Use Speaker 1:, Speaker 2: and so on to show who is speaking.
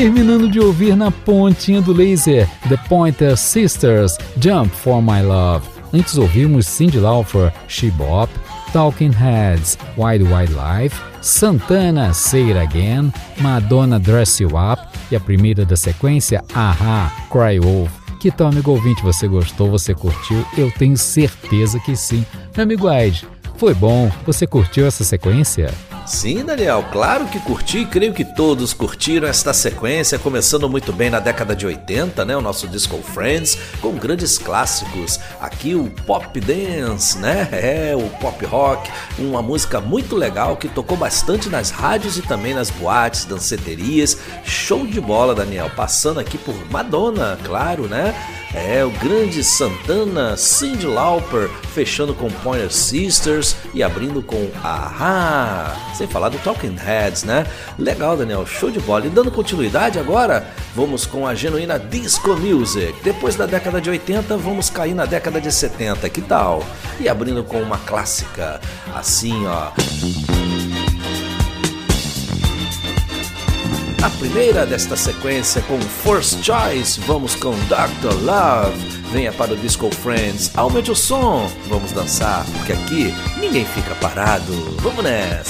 Speaker 1: Terminando de ouvir na pontinha do laser, The Pointer Sisters, Jump for My Love. Antes ouvimos Cyndi Lauper, She Bop, Talking Heads, Wide Wide Life, Santana, Say It Again, Madonna, Dress You Up e a primeira da sequência, A-ha, Cry Wolf. Que tal, amigo ouvinte? Você gostou? Você curtiu? Eu tenho certeza que sim. Meu amigo Aide, foi bom? Você curtiu essa sequência?
Speaker 2: Sim, Daniel, claro que curti, creio que todos curtiram esta sequência, começando muito bem na década de 80, né, o nosso Disco Friends, com grandes clássicos, aqui o Pop Dance, né, o Pop Rock, uma música muito legal que tocou bastante nas rádios e também nas boates, danceterias, show de bola, Daniel, passando aqui por Madonna, claro, né, o grande Santana, Cyndi Lauper, fechando com Pointer Sisters e abrindo com A-ha, sem falar do Talking Heads, né? Legal, Daniel, show de bola. E dando continuidade agora, vamos com a genuína Disco Music. Depois da década de 80, vamos cair na década de 70, que tal? E abrindo com uma clássica, assim, ó. A primeira desta sequência com First Choice, vamos com Dr. Love. Venha para o Disco Friends, aumente o som, vamos dançar, porque aqui ninguém fica parado. Vamos nessa!